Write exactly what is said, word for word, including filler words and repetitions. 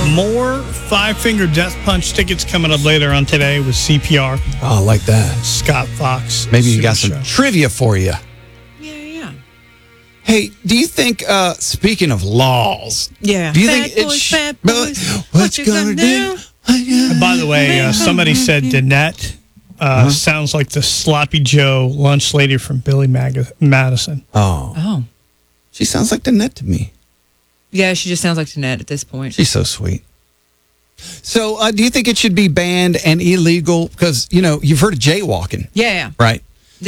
more Five Finger Death Punch tickets coming up later on today with C P R. Oh, I like that. Scott Fox. Maybe you got Super some show. trivia for you. Yeah, yeah. Hey, do you think, uh, speaking of laws, Yeah. do you Bad think boys, it's... bad boys, what, what you you gonna gonna do? do? And by the way, uh, somebody said Danette uh, Uh-huh. sounds like the Sloppy Joe lunch lady from Billy Mag- Madison. Oh, Oh. she sounds like Danette to me. Yeah, she just sounds like Jeanette at this point. She's so sweet. So, uh, do you think it should be banned and illegal? Because, you know, you've heard of jaywalking, Yeah, yeah. right?